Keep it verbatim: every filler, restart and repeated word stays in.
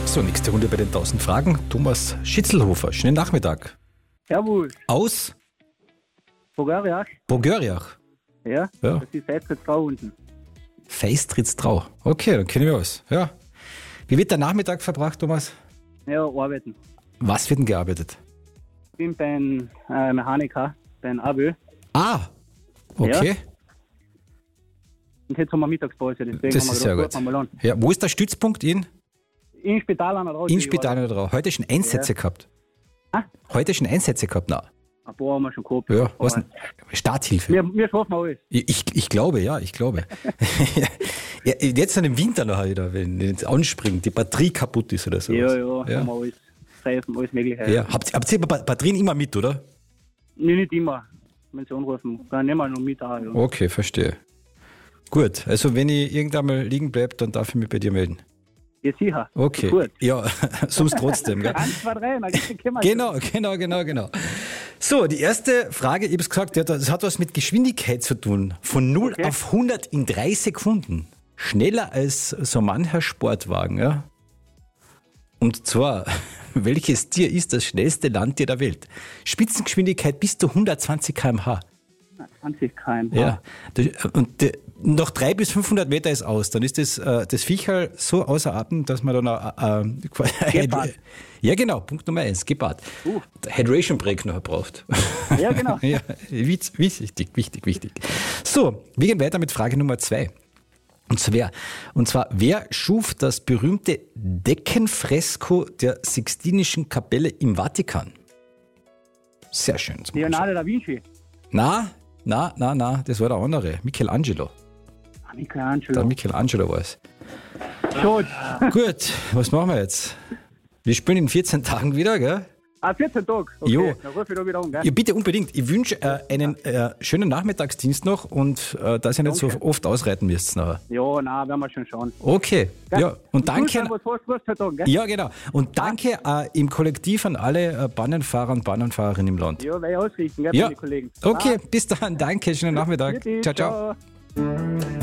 So, nächste Runde bei den tausend Fragen. Thomas Schitzelhofer, schönen Nachmittag. Servus, Aus Bulgarien. Bogöriach. Ja, Ja. das ist Feistritz-Grau unten. Feistritz-Trau. Okay, dann kennen wir aus. Ja. Wie wird der Nachmittag verbracht, Thomas? Ja, arbeiten. Was wird denn gearbeitet? Ich bin beim äh, Mechaniker, beim A B Ö. Ah, okay. Und jetzt haben wir Mittagspause, deswegen Das haben wir ist sehr gedacht, gut. rufen wir mal an. Ja, wo ist der Stützpunkt in? In Spital an der Rausch. In Spital oder Trau. Heute schon Einsätze gehabt. Ah? Heute schon Einsätze gehabt, na. Ein paar haben wir schon gehabt. Ja, was Aber denn? Starthilfe. wir, wir schaffen alles. Ich, ich glaube, ja, ich glaube. Ja, jetzt dann im Winter noch wieder, wenn es anspringt, die Batterie kaputt ist oder so. Ja, ja, ja. haben wir alles. Treffen, alles Mögliche. Ja. Habt, habt ihr Ba- Batterien immer mit, oder? Nee, nicht immer. Wenn sie anrufen, dann nehmen wir noch mit. Auch, ja. Okay, verstehe. Gut, also wenn ich irgendwann mal liegen bleibe, dann darf ich mich bei dir melden. Ja, sicher. Okay. Gut. Ja, sonst trotzdem. Gell? Eins, zwei, drei, dann können wir. Genau, genau, genau, genau. So, die erste Frage, ich habe es gesagt, ja, das hat was mit Geschwindigkeit zu tun. Von null Okay. auf hundert in drei Sekunden. Schneller als so mancher Sportwagen. Ja? Und zwar, welches Tier ist das schnellste Landtier der Welt? Spitzengeschwindigkeit bis zu hundertzwanzig Kilometer pro Stunde. zwanzig Kilometer pro Ja, das- und de- noch dreihundert bis fünfhundert Meter ist aus. Dann ist das, äh, das Viecherl so außer Atem, dass man dann auch, äh, quasi- Gepard. Ja, genau, Punkt Nummer eins, Gepard. Uh. Der Hydration Break noch braucht. Ja, genau. ja, witz- wichtig, wichtig, wichtig. So, wir gehen weiter mit Frage Nummer zwei. Und zwar, und zwar, wer schuf das berühmte Deckenfresko der Sixtinischen Kapelle im Vatikan? Sehr schön. zum Leonardo da Vinci. na, na, na, na, das war der andere, Michelangelo. Ah, Der Michelangelo. Michelangelo war es. Schon. Gut, was machen wir jetzt? Wir spielen in vierzehn Tagen wieder, gell? Ah, vierzehn Tage. Okay, Jo. dann rufe ich da wieder an, gell? Ja, bitte unbedingt. Ich wünsche äh, einen äh, schönen Nachmittagsdienst noch und äh, dass ihr nicht so Danke. oft ausreiten müsst. Nachher. Ja, nein, werden wir schon schauen. Okay, Gell? ja. Und du danke. Was hast du heute Tag, gell? Ja, genau. Und danke äh, im Kollektiv an alle äh, Bahnenfahrer und Bahnenfahrerinnen im Land. Ja, werde ich ausrichten, gell, Ja. meine Kollegen. Okay, bis dann. Danke, schönen Nachmittag. Bitte, Ciao, ciao. ciao.